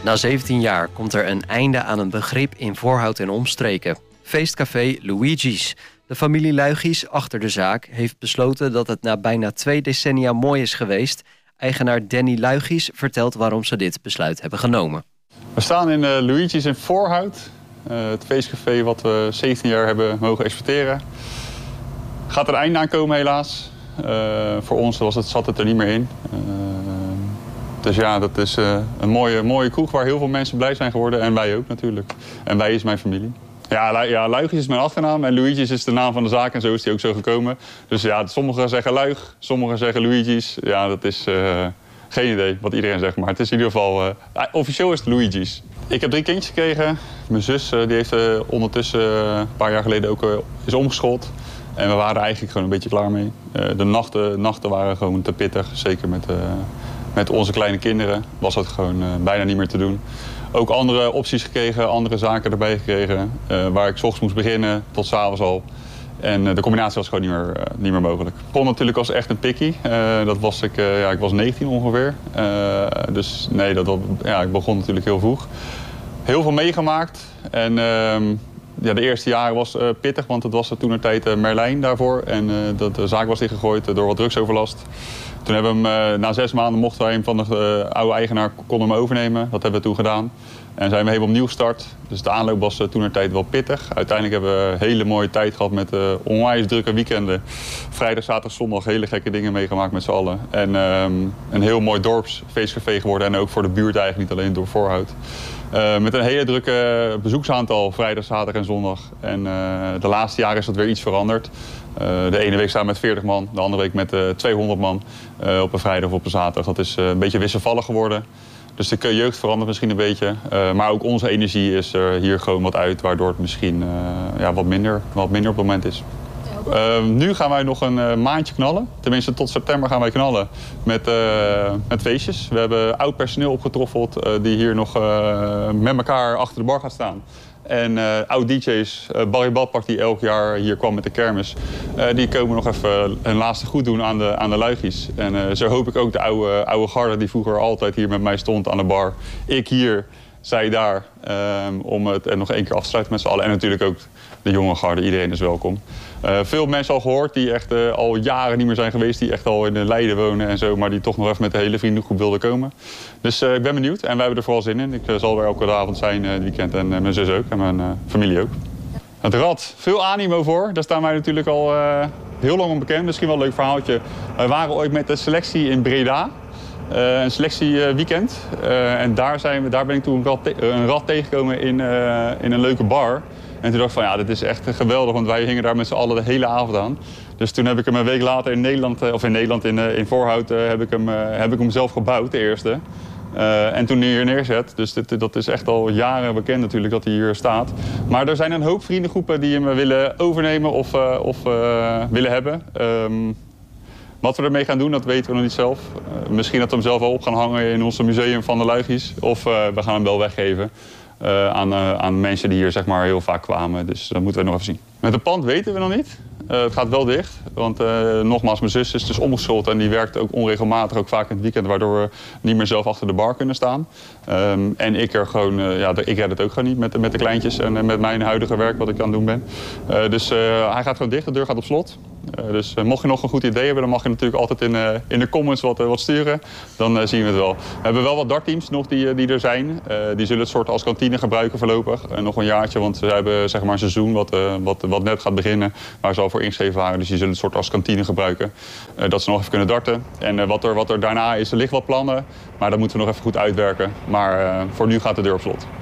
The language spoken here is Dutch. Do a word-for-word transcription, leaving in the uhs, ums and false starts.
Na zeventien jaar komt er een einde aan een begrip in Voorhout en omstreken. Feestcafé Luigi's. De familie Luigi's achter de zaak heeft besloten dat het na bijna twee decennia mooi is geweest. Eigenaar Danny Luigi's vertelt waarom ze dit besluit hebben genomen. We staan in uh, Luigi's in Voorhout. Uh, het feestcafé wat we zeventien jaar hebben mogen exporteren. Gaat er een einde aankomen helaas. Uh, voor ons was het, zat het er niet meer in. Uh, dus ja, dat is uh, een mooie, mooie kroeg waar heel veel mensen blij zijn geworden. En wij ook natuurlijk. En wij is mijn familie. Ja, ja, Luigi's is mijn achternaam en Luigi's is de naam van de zaak en zo is die ook zo gekomen. Dus ja, sommigen zeggen Luig, sommigen zeggen Luigi's. Ja, dat is uh, geen idee wat iedereen zegt, maar het is in ieder geval... Uh, officieel is het Luigi's. Ik heb drie kindjes gekregen. Mijn zus uh, die heeft uh, ondertussen uh, een paar jaar geleden ook uh, is omgeschoold. En we waren eigenlijk gewoon een beetje klaar mee. Uh, de nachten, nachten waren gewoon te pittig, zeker met, uh, met onze kleine kinderen was dat gewoon uh, bijna niet meer te doen. Ook andere opties gekregen, andere zaken erbij gekregen. Uh, waar ik 's ochtends moest beginnen tot 's avonds al. En uh, de combinatie was gewoon niet meer, uh, niet meer mogelijk. Ik begon natuurlijk als echt een pikkie. Uh, dat was ik, uh, ja, ik was negentien ongeveer. Uh, dus nee, dat, ja, ik begon natuurlijk heel vroeg. Heel veel meegemaakt. En uh, ja, de eerste jaren was uh, pittig, want het was er toentertijd uh, Merlijn daarvoor. En uh, dat de zaak was dichtgegooid uh, door wat drugsoverlast. Toen hebben we hem, uh, na zes maanden mochten wij hem van de uh, oude eigenaar konden hem overnemen. Dat hebben we toen gedaan. En zijn we helemaal opnieuw gestart. Dus de aanloop was uh, toentertijd wel pittig. Uiteindelijk hebben we een hele mooie tijd gehad met uh, onwijs drukke weekenden. Vrijdag, zaterdag, zondag hele gekke dingen meegemaakt met z'n allen. En um, een heel mooi dorpsfeestcafé geworden. En ook voor de buurt eigenlijk, niet alleen door Voorhout. Uh, met een hele drukke bezoeksaantal, vrijdag, zaterdag en zondag. En uh, de laatste jaren is dat weer iets veranderd. Uh, de ene week staan we met veertig man, de andere week met uh, tweehonderd man uh, op een vrijdag of op een zaterdag. Dat is uh, een beetje wisselvallig geworden. Dus de jeugd verandert misschien een beetje. Uh, maar ook onze energie is er hier gewoon wat uit, waardoor het misschien uh, ja, wat, minder, wat minder op het moment is. Uh, nu gaan wij nog een uh, maandje knallen. Tenminste, tot september gaan wij knallen met, uh, met feestjes. We hebben oud personeel opgetroffeld uh, die hier nog uh, met elkaar achter de bar gaat staan. En uh, oud D J's, uh, Barry Badpak die elk jaar hier kwam met de kermis, uh, die komen nog even een laatste goed doen aan de, aan de Luigi's. En uh, zo hoop ik ook de oude, oude garde die vroeger altijd hier met mij stond aan de bar. Ik hier, zij daar, um, om het en nog één keer af te sluiten met z'n allen. En natuurlijk ook de jonge garde, iedereen is welkom. Uh, veel mensen al gehoord die echt uh, al jaren niet meer zijn geweest, die echt al in Leiden wonen en zo, maar die toch nog even met de hele vriendengroep wilden komen. Dus uh, ik ben benieuwd en wij hebben er vooral zin in. Ik uh, zal er elke avond zijn uh, het weekend en uh, mijn zus ook en mijn uh, familie ook. Het Rad, veel animo voor. Daar staan wij natuurlijk al uh, heel lang onbekend. Misschien wel een leuk verhaaltje. Wij waren ooit met de selectie in Breda. Uh, een selectieweekend. Uh, en daar, zijn we, daar ben ik toen een rad, te een rad tegengekomen in, uh, in een leuke bar. En toen dacht ik van ja, dit is echt geweldig, want wij hingen daar met z'n allen de hele avond aan. Dus toen heb ik hem een week later in Nederland, of in Nederland, in, in Voorhout, uh, heb, ik hem, uh, heb ik hem zelf gebouwd, de eerste. Uh, en toen hier neerzet. Dus dit, dat is echt al jaren bekend natuurlijk dat hij hier staat. Maar er zijn een hoop vriendengroepen die hem willen overnemen of, uh, of uh, willen hebben. Um, Wat we ermee gaan doen, dat weten we nog niet zelf. Uh, misschien dat we hem zelf wel op gaan hangen in ons museum van de Luigi's. Of uh, we gaan hem wel weggeven uh, aan, uh, aan mensen die hier zeg maar, heel vaak kwamen. Dus dat moeten we nog even zien. Met het pand weten we nog niet. Uh, het gaat wel dicht. Want uh, nogmaals, mijn zus is dus omgeschoold en die werkt ook onregelmatig, ook vaak in het weekend, waardoor we niet meer zelf achter de bar kunnen staan. Um, en ik er gewoon, uh, ja, ik red het ook gewoon niet met, met de kleintjes en uh, met mijn huidige werk wat ik aan het doen ben. Uh, dus uh, hij gaat gewoon dicht, de deur gaat op slot. Uh, dus uh, mocht je nog een goed idee hebben, dan mag je natuurlijk altijd in, uh, in de comments wat, uh, wat sturen. Dan uh, zien we het wel. We hebben wel wat dartteams nog die, uh, die er zijn. Uh, die zullen het soort als kantine gebruiken voorlopig. Uh, nog een jaartje, want ze hebben zeg maar, een seizoen wat, uh, wat, wat net gaat beginnen. Waar ze al voor ingeschreven waren. Dus die zullen het soort als kantine gebruiken. Uh, dat ze nog even kunnen darten. En uh, wat, er, wat er daarna is, er liggen wat plannen. Maar dat moeten we nog even goed uitwerken. Maar uh, voor nu gaat de deur op slot.